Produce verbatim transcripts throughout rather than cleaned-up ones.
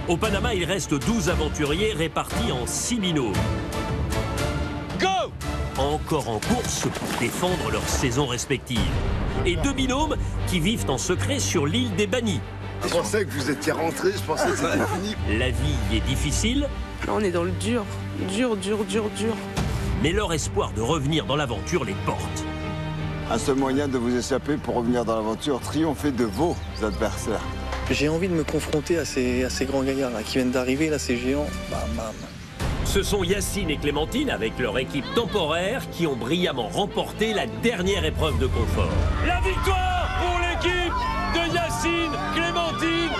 Au Panama, il reste douze aventuriers répartis en six binômes. Go! Encore en course pour défendre leurs saisons respectives. Et deux binômes qui vivent en secret sur l'île des Bannis. Je pensais que vous étiez rentrés, je pensais que c'était fini. La vie y est difficile. Là, on est dans le dur. Dur, dur, dur, dur. Mais leur espoir de revenir dans l'aventure les porte. Un seul moyen de vous échapper pour revenir dans l'aventure, triompher de vos adversaires. J'ai envie de me confronter à ces, à ces grands gaillards là, qui viennent d'arriver, là, ces géants. Bam, bam. Ce sont Yacine et Clémentine, avec leur équipe temporaire, qui ont brillamment remporté la dernière épreuve de confort. La victoire pour l'équipe de Yacine, Clémentine.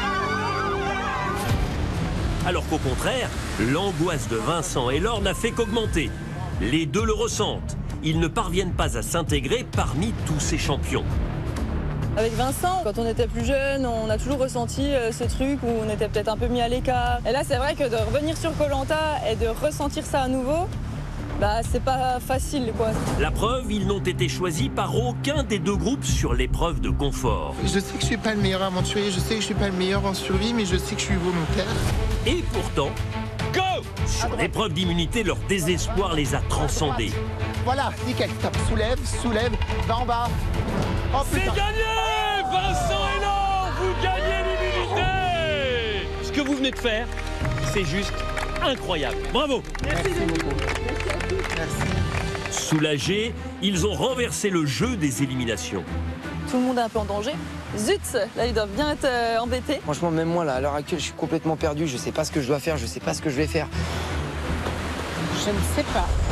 Alors qu'au contraire, l'angoisse de Vincent et Laure n'a fait qu'augmenter. Les deux le ressentent. Ils ne parviennent pas à s'intégrer parmi tous ces champions. Avec Vincent, quand on était plus jeune, on a toujours ressenti ce truc où on était peut-être un peu mis à l'écart. Et là, c'est vrai que de revenir sur Koh Lanta et de ressentir ça à nouveau, bah, c'est pas facile, quoi. La preuve, ils n'ont été choisis par aucun des deux groupes sur l'épreuve de confort. Je sais que je suis pas le meilleur aventurier, je sais que je suis pas le meilleur en survie, mais je sais que je suis volontaire. Et pourtant, go! Sur l'épreuve d'immunité, leur désespoir les a transcendés. Voilà, nickel, top, soulève, soulève, va en bas. Oh, c'est gagné! Vincent et Laure, vous gagnez l'immunité! Ce que vous venez de faire, c'est juste incroyable. Bravo! Merci, Merci beaucoup. Merci. Soulagés, ils ont renversé le jeu des éliminations. Tout le monde est un peu en danger. Zut, là, ils doivent bien être euh, embêtés. Franchement, même moi, là, à l'heure actuelle, je suis complètement perdu. Je sais pas ce que je dois faire, je sais pas ce que je vais faire. Je ne sais pas.